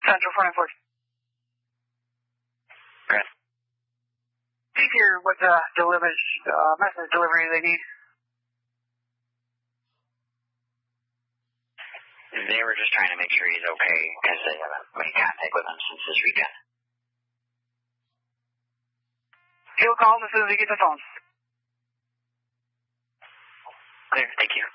Central 494. Okay. See here what message delivery they need. They were just trying to make sure he's okay because they haven't made contact with him since this weekend. He'll call as soon as he gets the phone. Clear, thank you.